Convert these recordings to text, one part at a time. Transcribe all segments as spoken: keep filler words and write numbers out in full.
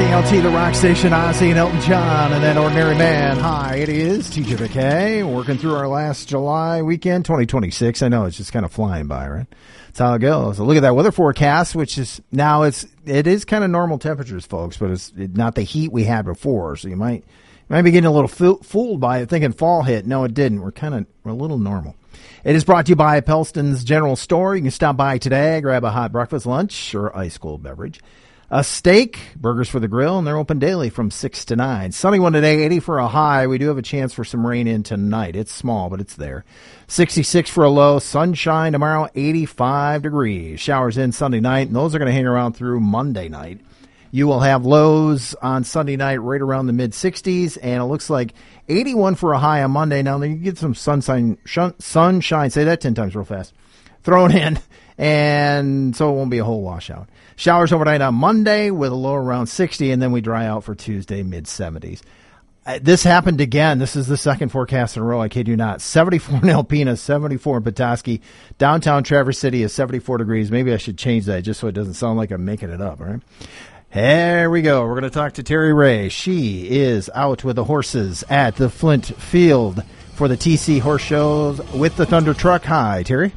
K L T, the rock station, Ozzy and Elton John, and that Ordinary Man. Hi, it is T J McKay, working through our last July weekend, twenty twenty-six. I know, it's just kind of flying by, right? That's how it goes. So look at that weather forecast, which is, now it's, it is kind of normal temperatures, folks, but it's not the heat we had before, so you might, you might be getting a little fo- fooled by it, thinking fall hit. No, it didn't. We're kind of, we're a little normal. It is brought to you by Pelston's General Store. You can stop by today, grab a hot breakfast, lunch, or ice cold beverage. A steak, burgers for the grill, and they're open daily from six to nine. Sunny one today, eighty for a high. We do have a chance for some rain in tonight. It's small, but it's there. sixty-six for a low. Sunshine tomorrow, eighty-five degrees. Showers in Sunday night, and those are going to hang around through Monday night. You will have lows on Sunday night right around the mid-sixties, and it looks like eighty-one for a high on Monday. Now, you get some sunshine, sunshine, say that ten times real fast, thrown in, and so it won't be a whole washout. Showers overnight on Monday with a low around sixty, and then we dry out for Tuesday, mid-seventies. Uh, this happened again. This is the second forecast in a row. I kid you not. seventy-four in Alpena, seventy-four in Petoskey. Downtown Traverse City is seventy-four degrees. Maybe I should change that just so it doesn't sound like I'm making it up, all right? Here we go. We're going to talk to Terry Ray. She is out with the horses at the Flint Field for the T C Horse Shows with the Thunder Truck. Hi, Terry.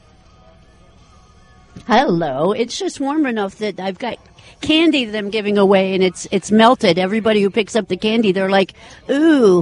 Hello. It's just warm enough that I've got candy that I'm giving away, and it's it's melted. Everybody who picks up the candy, they're like, ooh.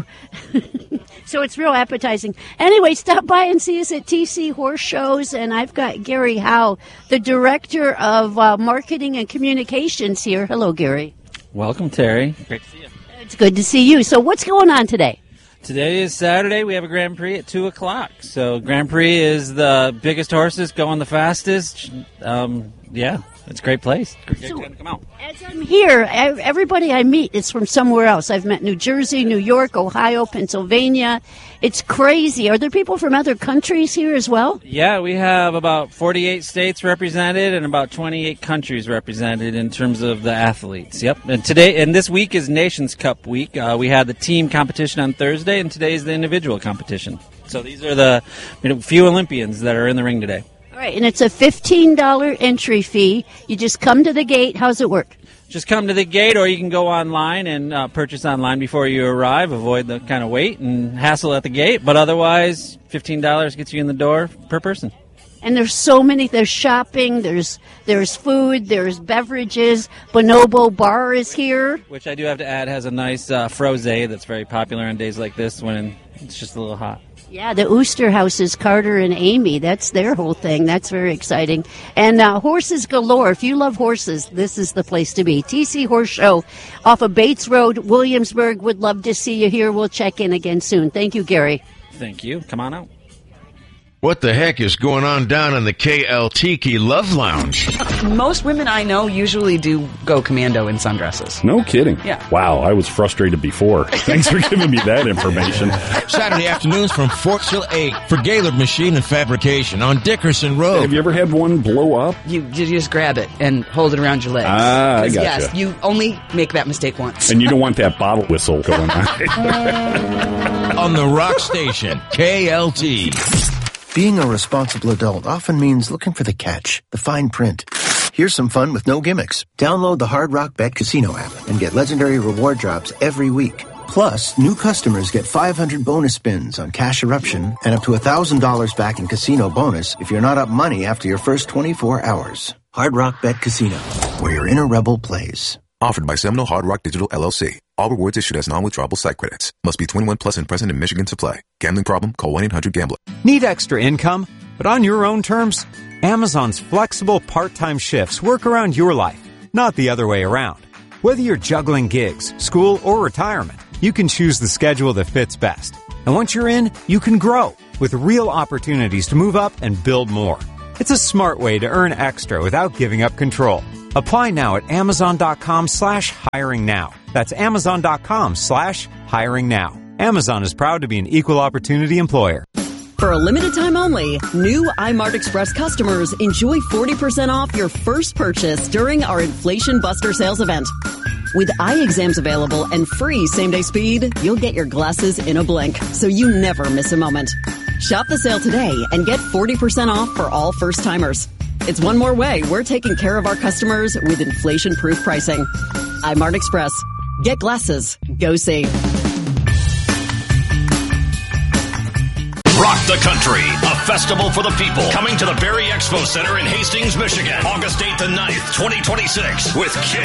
So it's real appetizing. Anyway, stop by and see us at T C Horse Shows, and I've got Gary Howe, the Director of uh, Marketing and Communications here. Hello, Gary. Welcome, Terry. Great to see you. It's good to see you. So what's going on today? Today is Saturday. We have a Grand Prix at two o'clock. So Grand Prix is the biggest horses going the fastest. Um, yeah, it's a great place. Great so, to come out. As I'm here, everybody I meet is from somewhere else. I've met New Jersey, New York, Ohio, Pennsylvania. It's crazy. Are there people from other countries here as well? Yeah, we have about forty-eight states represented and about twenty-eight countries represented in terms of the athletes. Yep. And today and this week is Nations Cup week. Uh, we had the team competition on Thursday, and today is the individual competition. So these are the you know, few Olympians that are in the ring today. All right, and it's a fifteen dollars entry fee. You just come to the gate. How's it work? Just come to the gate, or you can go online and uh, purchase online before you arrive. Avoid the kind of wait and hassle at the gate. But otherwise, fifteen dollars gets you in the door per person. And there's so many. There's shopping. There's there's food. There's beverages. Bonobo Bar is here. Which I do have to add has a nice uh, frosé that's very popular on days like this when it's just a little hot. Yeah, the Oosterhouses, Carter and Amy, that's their whole thing. That's very exciting. And uh, horses galore. If you love horses, this is the place to be. T C Horse Show off of Bates Road, Williamsburg. Would love to see you here. We'll check in again soon. Thank you, Gary. Thank you. Come on out. What the heck is going on down in the K L T K Love Lounge? Most women I know usually do go commando in sundresses. No kidding. Yeah. Wow, I was frustrated before. Thanks for giving me that information. Saturday afternoons from four till eight for Gaylord Machine and Fabrication on Dickerson Road. Have you ever had one blow up? You, you just grab it and hold it around your legs. Ah, I gotcha. Yes, you only make that mistake once. And you don't want that bottle whistle going on. On the rock station, K L T. Being a responsible adult often means looking for the catch, the fine print. Here's some fun with no gimmicks. Download the Hard Rock Bet Casino app and get legendary reward drops every week. Plus, new customers get five hundred bonus spins on Cash Eruption and up to one thousand dollars back in casino bonus if you're not up money after your first twenty-four hours. Hard Rock Bet Casino, where your inner rebel plays. Offered by Seminole Hard Rock Digital L L C. All rewards issued as non-withdrawable site credits. Must be twenty-one plus and present in Michigan to play. Gambling problem? Call one eight hundred gambler. Need extra income, but on your own terms? Amazon's flexible part-time shifts work around your life, not the other way around. Whether you're juggling gigs, school, or retirement, you can choose the schedule that fits best. And once you're in, you can grow with real opportunities to move up and build more. It's a smart way to earn extra without giving up control. Apply now at amazon.com slash hiring now. That's amazon.com slash hiring now. Amazon is proud to be an equal opportunity employer. For a limited time only, new iMart Express customers enjoy forty percent off your first purchase during our Inflation Buster sales event. With eye exams available and free same-day speed, you'll get your glasses in a blink, so you never miss a moment. Shop the sale today and get forty percent off for all first-timers. It's one more way we're taking care of our customers with inflation-proof pricing. iMart Express. Get glasses. Go see. Rock the Country, a festival for the people, coming to the Berry Expo Center in Hastings, Michigan, August eighth and ninth, twenty twenty-six, with Kiss.